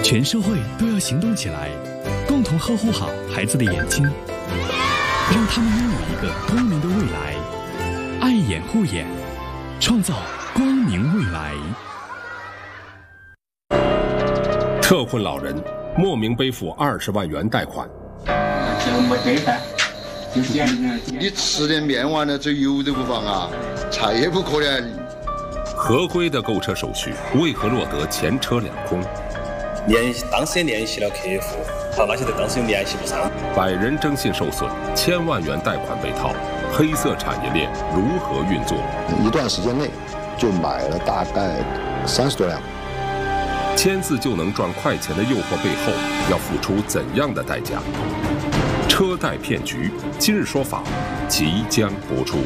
全社会都要行动起来，共同呵护好孩子的眼睛，让他们拥有一个光明的未来。爱眼护眼，创造光明未来。 特困老人莫名背负20万元贷款。 你吃点面完了，这油都不放啊，菜也不可能。 合规的购车手续为何落得前车两空？ 当时也联系了客户，那些当时又联系不上。 百人征信受损，1000万元贷款被套，黑色产业链如何运作？ 一段时间内就买了大概30多辆。 签字就能赚快钱的诱惑背后，要付出怎样的代价？车贷骗局，今日说法即将播出。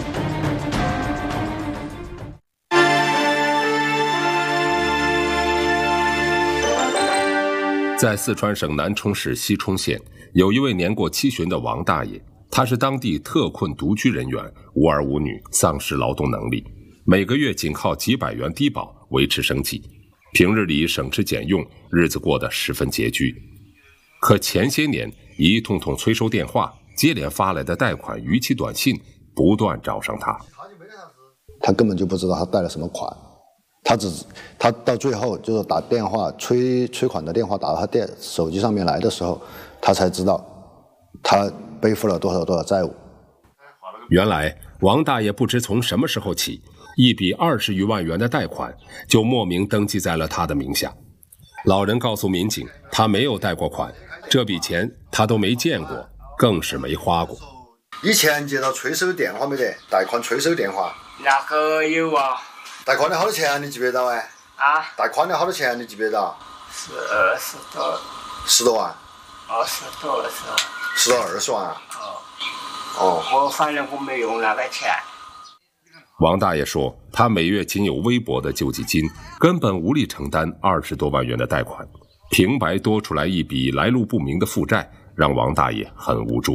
在四川省南充市西充县，有一位年过70旬的王大爷，他是当地特困独居人员，无儿无女，丧失劳动能力，每个月仅靠几百元低保维持生计，平日里省吃俭用，日子过得十分拮据。可前些年一通通催收电话，接连发来的贷款逾期短信不断找上他。 他根本就不知道他贷了什么款，他到最后就是打电话催款的电话打到他手机上面来的时候，他才知道他背负了多少债务。 原来王大爷不知从什么时候起，一笔20余万元的贷款就莫名登记在了他的名下。老人告诉民警，他没有贷过款，这笔钱他都没见过，更是没花过。 以前接到催收电话没得？贷款催收电话？ 那个有啊。 贷款的好多钱你记不得到哎？ 啊？ 贷款的好多钱你记不得到 ？10多。 10多万 ？10多 ，10到20万啊？ 我反正我没用那个钱。 王大爷说，他每月仅有微薄的救济金，根本无力承担20多万元的贷款，平白多出来一笔来路不明的负债，让王大爷很无助。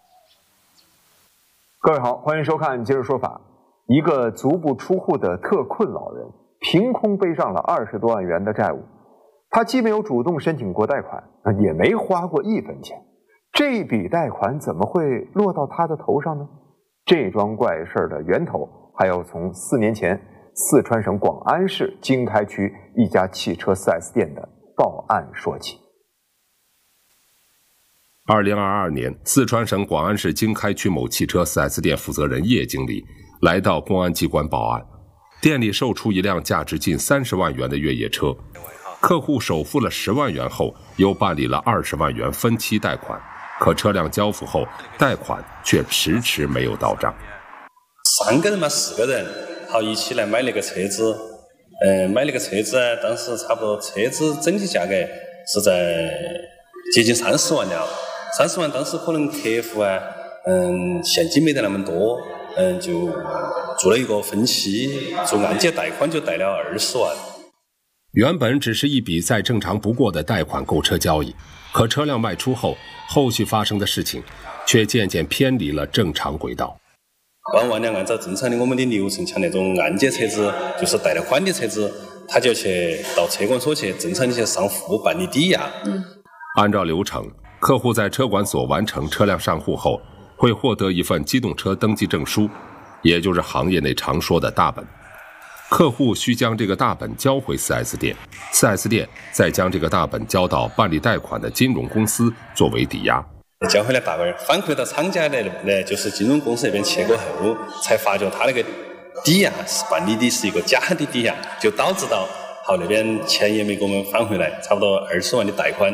各位好，欢迎收看《今日说法》。一个足不出户的特困老人，凭空背上了20多万元的债务。他既没有主动申请过贷款，也没花过1分钱。这笔贷款怎么会落到他的头上呢？这桩怪事的源头还要从4年前四川省广安市经开区一家汽车 4S 店的报案说起。 2022年，四川省广安市经开区某汽车 4S 店负责人叶经理来到公安机关报案，店里售出一辆价值近30万元的越野车，客户首付了10万元后，又办理了20万元分期贷款，可车辆交付后，贷款却迟迟没有到账。 3个人嘛，4个人，好一起来买那个车子，买那个车子当时差不多车子整体价格是在接近30万了，30万当时可能客户现金没得那么多，就做了一个分期，做按揭贷款就贷了20万。 原本只是一笔再正常不过的贷款购车交易，可车辆卖出后，后续发生的事情却渐渐偏离了正常轨道。 往往呢，按照正常的我们的流程，像那种按揭车子，就是贷了款的车子，他就去到车管所去正常的去上户办理抵押。 按照流程，客户在车管所完成车辆上户后，会获得一份机动车登记证书，也就是行业内常说的大本。客户需将这个大本交回 4S 店，4S 店再将这个大本交到办理贷款的金融公司作为抵押。 交回来大本反馈到厂家来呢，就是金融公司那边去过后，才发觉他那个抵押是办理的是一个假的抵押，就导致到那边钱也没给我们返回来，差不多20万的贷款。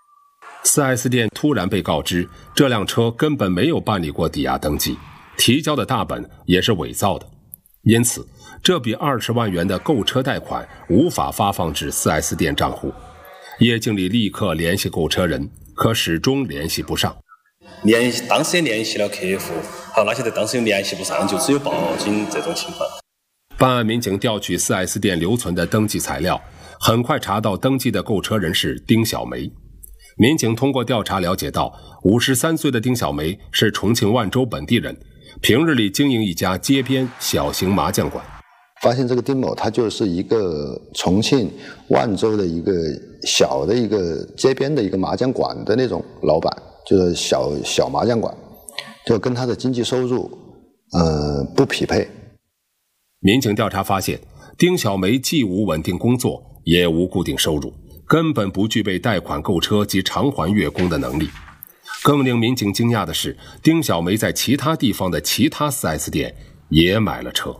4S 店突然被告知，这辆车根本没有办理过抵押登记，提交的大本也是伪造的，因此这笔20万元的购车贷款无法发放至 4S 店账户。叶经理立刻联系购车人，可始终联系不上。 当时也联系了客户，那些当时又联系不上，就只有报警这种情况。 办案民警调取 4S 店留存的登记材料，很快查到登记的购车人是丁小梅。民警通过调查了解到，53岁的丁小梅是重庆万州本地人，平日里经营一家街边小型麻将馆。 发现这个丁某他就是一个重庆万州的一个小的一个街边的一个麻将馆的那种老板，就是小麻将馆，就跟他的经济收入不匹配。 民警调查发现，丁小梅既无稳定工作，也无固定收入，根本不具备贷款购车及偿还月供的能力。更令民警惊讶的是，丁小梅在其他地方的其他 4S 店也买了车。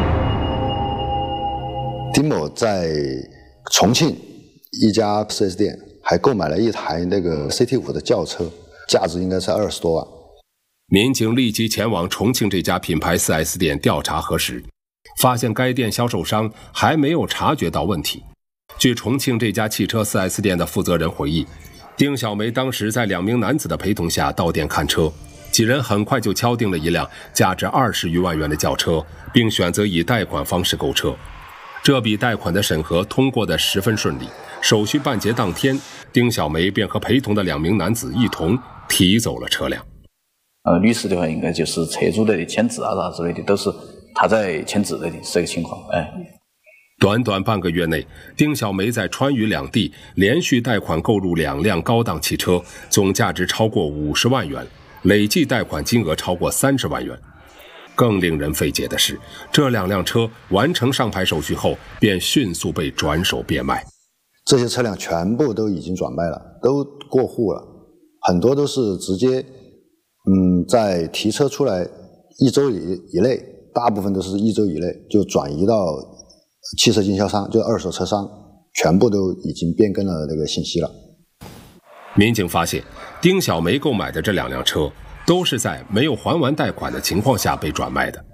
丁某在重庆一家 4S 店还购买了一台那个 CT5 的轿车，价值应该是20多万。 民警立即前往重庆这家品牌 4S 店调查核实，发现该店销售商还没有察觉到问题。据重庆这家汽车 4S 店的负责人回忆，丁小梅当时在2名男子的陪同下到店看车，几人很快就敲定了一辆价值20余万元的轿车，并选择以贷款方式购车。这笔贷款的审核通过得十分顺利，手续办结当天，丁小梅便和陪同的2名男子一同提走了车辆。 律师的话应该就是车主的签字啊啥之类的，都是他在签字的，是这个情况。 短短半个月内，丁小梅在川渝两地连续贷款购入2辆高档汽车，总价值超过50万元，累计贷款金额超过30万元。更令人费解的是，这2辆车完成上牌手续后，便迅速被转手变卖。 这些车辆全部都已经转卖了，都过户了，很多都是直接，在提车出来1周以内，大部分都是1周以内就转移到汽车经销商，就二手车商，全部都已经变更了那个信息了。 民警发现，丁小梅购买的这2辆车都是在没有还完贷款的情况下被转卖的。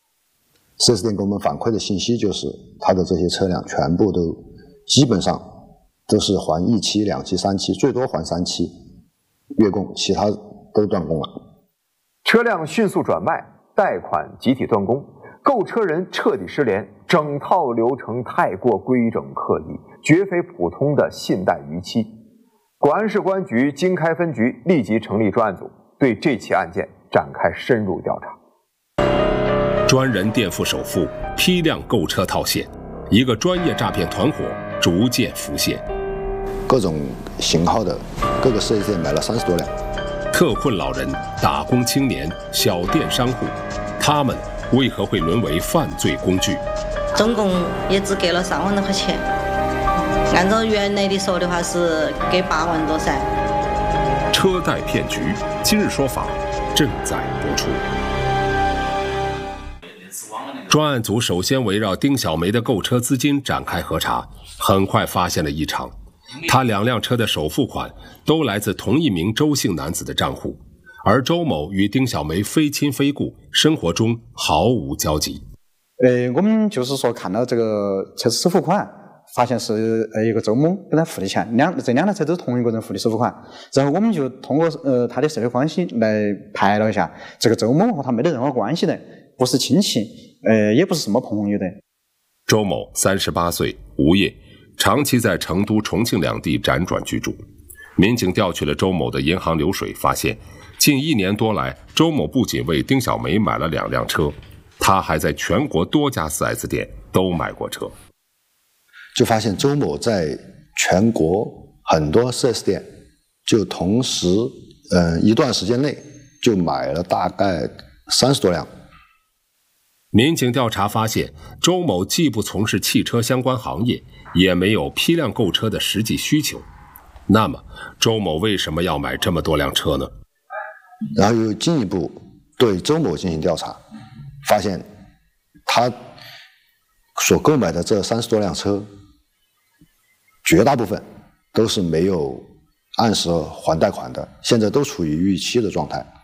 4S店给我们反馈的信息就是，他的这些车辆全部都基本上都是还1期、2期、3期，最多还3期月供，其他都断供了。 车辆迅速转卖，贷款集体断供，购车人彻底失联，整套流程太过规整刻意，绝非普通的信贷逾期。广安市公安局经开分局立即成立专案组，对这起案件展开深入调查。 专人垫付首付，批量购车套现，一个专业诈骗团伙逐渐浮现。 各种型号的各个4S店买了30多辆。 特困老人、打工青年、小店商户，他们为何会沦为犯罪工具？ 总共也只给了3万多块钱，按照原来的说的话是给8万多噻。 车贷骗局，今日说法正在播出。专案组首先围绕丁小梅的购车资金展开核查，很快发现了异常。他2辆车的首付款都来自同一名周姓男子的账户，而周某与丁小梅非亲非故，生活中毫无交集。 我们就是说看到这个车子首付款，发现是一个周某给他付的钱，这2辆车都是同一个人付的首付款，然后我们就通过他的社会关系来排了一下，这个周某和他没得任何关系的，不是亲戚，也不是什么朋友的。 周某38岁，无业，长期在成都、重庆两地辗转居住。民警调取了周某的银行流水，发现近1年多来，周某不仅为丁小梅买了2辆车，他还在全国多家 4S 店都买过车。 就发现周某在全国很多 4S 店就同时一段时间内就买了大概30多辆。 民警调查发现，周某既不从事汽车相关行业，也没有批量购车的实际需求。那么，周某为什么要买这么多辆车呢？ 然后又进一步对周某进行调查，发现他所购买的这30多辆车，绝大部分都是没有按时还贷款的，现在都处于逾期的状态。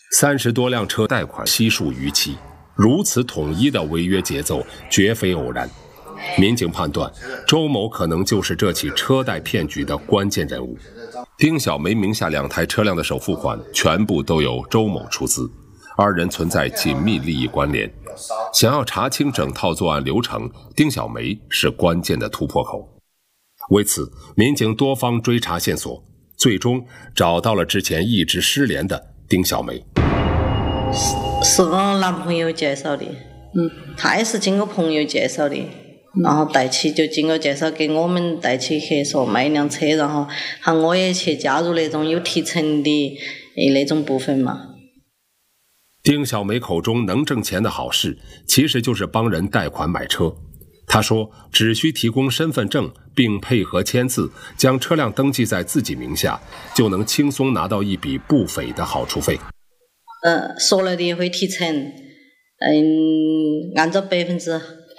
30多辆车贷款悉数逾期，如此统一的违约节奏绝非偶然。民警判断，周某可能就是这起车贷骗局的关键人物。丁小梅名下2台车辆的首付款全部都由周某出资，2人存在紧密利益关联。想要查清整套作案流程，丁小梅是关键的突破口。为此，民警多方追查线索，最终找到了之前一直失联的丁小梅。 是我男朋友介绍的。 他也是经过朋友介绍的，然后带起就经过介绍给我们带起去说卖一辆车，然后喊我也去加入那种有提成的那种部分嘛。 丁小梅口中能挣钱的好事，其实就是帮人贷款买车。她说只需提供身份证并配合签字，将车辆登记在自己名下，就能轻松拿到一笔不菲的好处费。 说了的会提成，按照40%，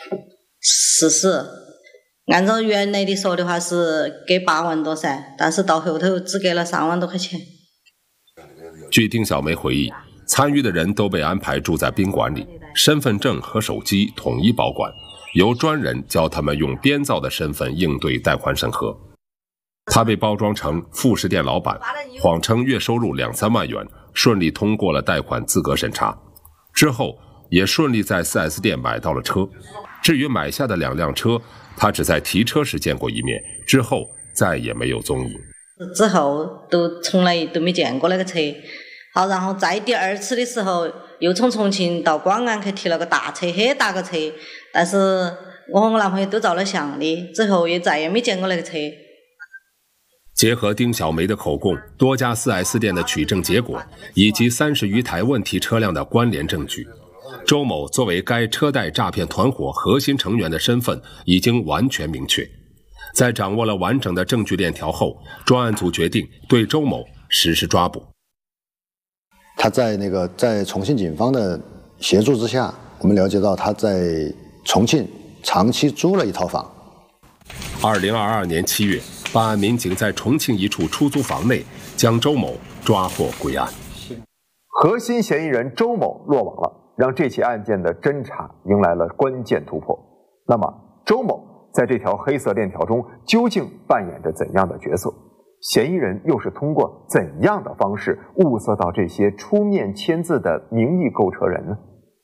按照原来的说的话是给8万多噻，但是到后头只给了3万多块钱。 据丁小梅回忆，参与的人都被安排住在宾馆里，身份证和手机统一保管，由专人教他们用编造的身份应对贷款审核。他被包装成副食店老板，谎称月收入2-3万元，顺利通过了贷款资格审查。之后也顺利在 4S 店买到了车。至于买下的2辆车，他只在提车时见过一面，之后再也没有踪影。 之后都从来都没见过那个车。好，然后在第2次的时候，又从重庆到广安去提了个大车，很大个车，但是我和我男朋友都照了相的，之后也再也没见过那个车。 结合丁小梅的口供、多家 4S 店的取证结果，以及30余台问题车辆的关联证据，周某作为该车贷诈骗团伙核心成员的身份已经完全明确。在掌握了完整的证据链条后，专案组决定对周某实施抓捕。 他在重庆警方的协助之下，我们了解到他在重庆长期租了一套房。 2022年7月，办案民警在重庆一处出租房内将周某抓获归案。 核心嫌疑人周某落网了，让这起案件的侦查迎来了关键突破。那么，周某在这条黑色链条中究竟扮演着怎样的角色？嫌疑人又是通过怎样的方式物色到这些出面签字的名义购车人呢？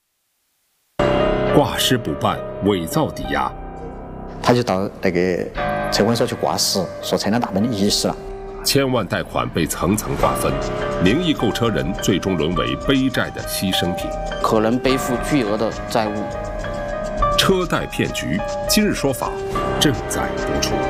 挂失补办，伪造抵押。 他就到那个车管所去挂失，说车辆大门遗失了。 千万贷款被层层划分，名义购车人最终沦为背债的牺牲品， 可能背负巨额的债务。 车贷骗局，今日说法正在播出。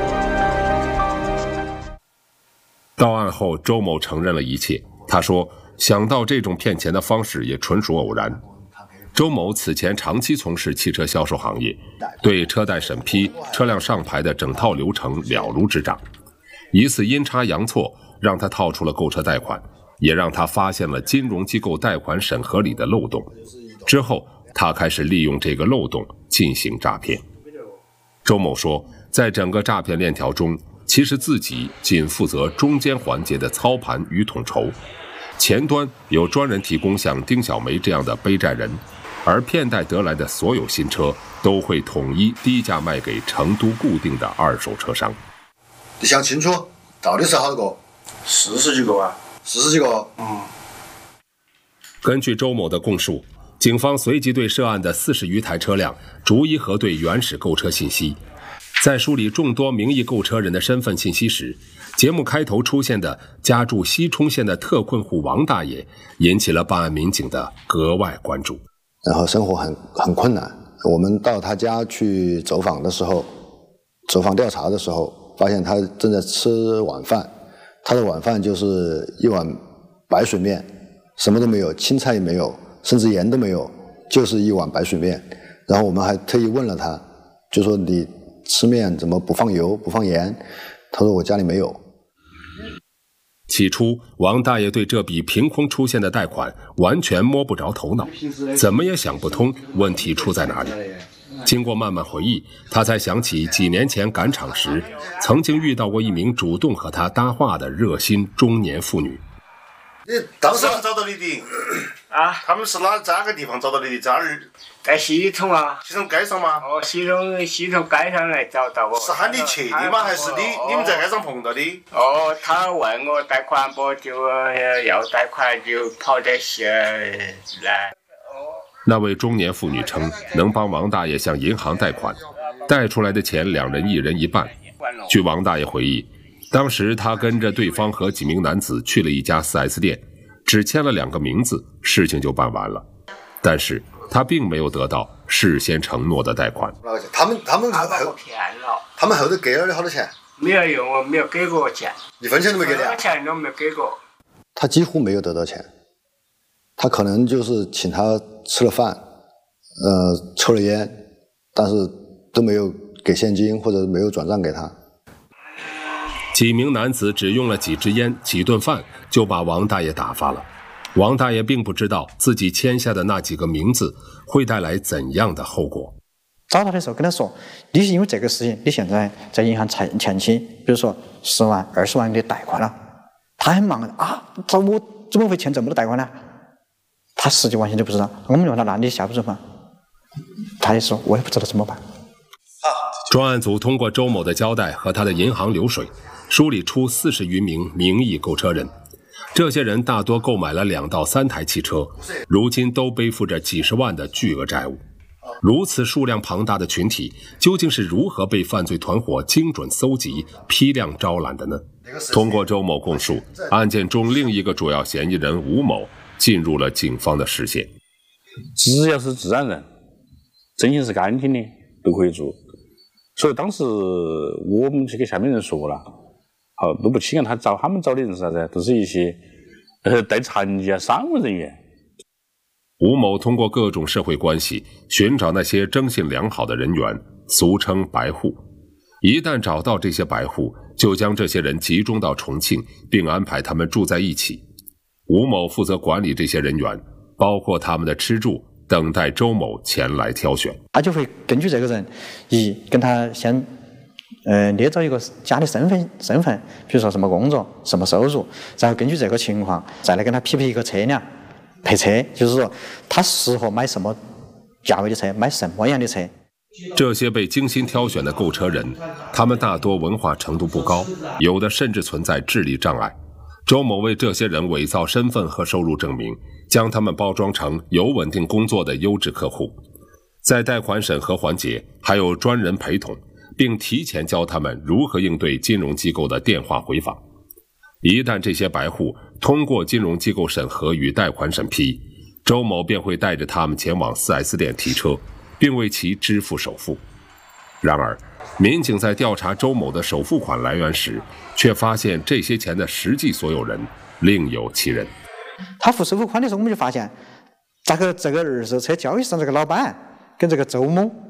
到案后，周某承认了一切。他说，想到这种骗钱的方式也纯属偶然。周某此前长期从事汽车销售行业，对车贷审批、车辆上牌的整套流程了如指掌。一次阴差阳错，让他套出了购车贷款，也让他发现了金融机构贷款审核里的漏洞。之后，他开始利用这个漏洞进行诈骗。周某说，在整个诈骗链条中，其实自己仅负责中间环节的操盘与统筹，前端有专人提供像丁小梅这样的背债人，而骗贷得来的所有新车都会统一低价卖给成都固定的二手车商。 你想清楚，到底是好多个 ？40几个啊 ？40几个？ 根据周某的供述，警方随即对涉案的40余台车辆逐一核对原始购车信息。在梳理众多名义购车人的身份信息时，节目开头出现的家住西充县的特困户王大爷引起了办案民警的格外关注。 然后生活很困难，我们到他家去走访的时候，走访调查的时候，发现他正在吃晚饭。他的晚饭就是一碗白水面，什么都没有，青菜也没有，甚至盐都没有，就是一碗白水面。然后我们还特意问了他，就说你吃面怎么不放油不放盐？他说我家里没有。 起初，王大爷对这笔凭空出现的贷款完全摸不着头脑，怎么也想不通问题出在哪里。经过慢慢回忆，他才想起几年前赶场时，曾经遇到过一名主动和他搭话的热心中年妇女。 你当时找到你的啊？ 他们是在哪个地方找到你的？在哪儿？ 在西充啊。 西充街上吗？ 哦，西充街上来找到我。 是喊你去的吗？还是你们在街上碰到的？ 哦，他问我贷款不，就要贷款就跑到西来。 那位中年妇女称能帮王大爷向银行贷款，贷出来的钱2人1人1半。据王大爷回忆，当时他跟着对方和几名男子去了一家 4S 店，只签了2个名字，事情就办完了。 但是他并没有得到事先承诺的贷款。 他们后头给了你好多钱？ 没有用，我没有给过钱 ，1分钱都没给你啊？ 钱都没有给过。 他几乎没有得到钱，他可能就是请他吃了饭，抽了烟，但是都没有给现金或者没有转账给他。 几名男子只用了几支烟、几顿饭就把王大爷打发了。王大爷并不知道自己签下的那几个名字会带来怎样的后果。 找他的时候跟他说，你是因为这个事情，你现在在银行欠期，比如说10万、20万的贷款了。他很忙啊，我怎么会欠这么多贷款呢？他实际完全就不知道。我们问他，那你下步怎么办？他也说，我也不知道怎么办。 专案组通过周某的交代和他的银行流水，梳理出40余名名义购车人。这些人大多购买了2到3台汽车，如今都背负着几十万的巨额债务。如此数量庞大的群体，究竟是如何被犯罪团伙精准搜集、批量招揽的呢？通过周某供述，案件中另一个主要嫌疑人吴某进入了警方的视线。 只要是自然人，真心是干净的，都可以做。所以当时我们去给下面人说了，好都不起案，他们找的人是啥子？都是一些带残疾商务人员。 吴某通过各种社会关系寻找那些征信良好的人员，俗称白户。一旦找到这些白户，就将这些人集中到重庆，并安排他们住在一起。吴某负责管理这些人员，包括他们的吃住，等待周某前来挑选。 他就会根据这个人，跟他先捏造一个假的身份，比如说什么工作、什么收入，然后根据这个情况再来跟他匹配一个车辆。配车就是说他适合买什么价位的车，买什么样的车。 这些被精心挑选的购车人，他们大多文化程度不高，有的甚至存在智力障碍。周某为这些人伪造身份和收入证明，将他们包装成有稳定工作的优质客户。在贷款审核环节还有专人陪同，并提前教他们如何应对金融机构的电话回访。一旦这些白户通过金融机构审核与贷款审批，周某便会带着他们前往 4S 店提车，并为其支付首付。然而，民警在调查周某的首付款来源时，却发现这些钱的实际所有人另有其人。 他付首付款的时候，我们就发现，这个二手车交易市场这个老板跟这个周某